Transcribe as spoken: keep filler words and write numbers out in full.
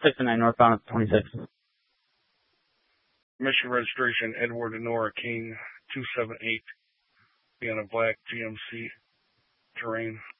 six and nine northbound at twenty-six. Mission registration, Edward and Nora King, two seven eight. Be on a black G M C Terrain.